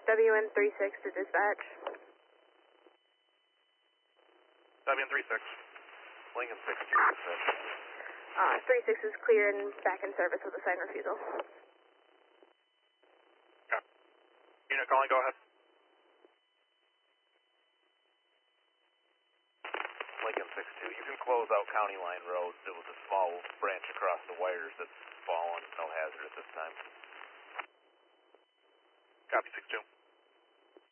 WN36 to dispatch. WN36. Lincoln 6 to dispatch. 36 is clear and back in service with a sign refusal. Okay. Unit calling, go ahead. Lincoln 6-2, you can close out County Line Road. There was a small branch across the wires that's fallen. No hazard at this time. Copy 6-2.